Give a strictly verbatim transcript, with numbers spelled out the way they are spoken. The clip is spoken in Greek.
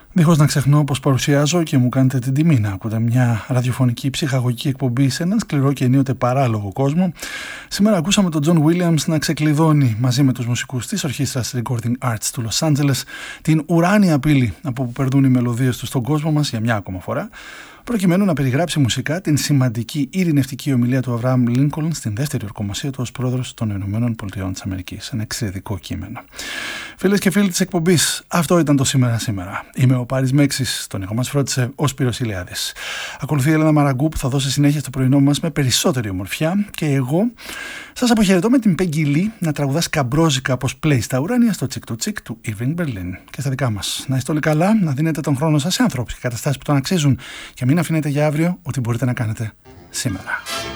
Δίχως να ξεχνώ πως παρουσιάζω και μου κάνετε την τιμή να ακούτε μια ραδιοφωνική ψυχαγωγική εκπομπή σε έναν σκληρό και ενίοτε παράλογο κόσμο. Σήμερα ακούσαμε τον John Williams να ξεκλειδώνει μαζί με τους μουσικούς της ορχήστρας Recording Arts του Λος Άντζελες την ουράνια πύλη από που περνούν οι μελωδίες του στον κόσμο μας για μια ακόμα φορά, προκειμένου να περιγράψει μουσικά την σημαντική ειρηνευτική ομιλία του Αβραάμ Λίνκολν στην δεύτερη ορκομοσία του ως πρόεδρος των Ηνωμένων Πολιτειών της Αμερικής. Ένα εξαιρετικό κείμενο. Φίλες και φίλοι της εκπομπής, αυτό ήταν το Σήμερα Σήμερα. Είμαι ο Πάρης Μέξης, τον ήχο μας φρόντισε ο Σπύρος Ηλιάδης. Ακολουθεί η Έλενα Μαραγκού που θα δώσει συνέχεια στο πρωινό μας με περισσότερη ομορφιά, και εγώ σας αποχαιρετώ με την Peggy Lee να τραγουδά σκαμπρόζικα όπως πλέει στα ουράνια στο τσικ του τσικ του Irving Berlin. Και στα δικά μας, να είστε όλοι καλά, να δίνετε τον χρόνο σας σε ανθρώπους και καταστάσεις που τον αξίζουν και μην αφήνετε για αύριο ό,τι μπορείτε να κάνετε σήμερα.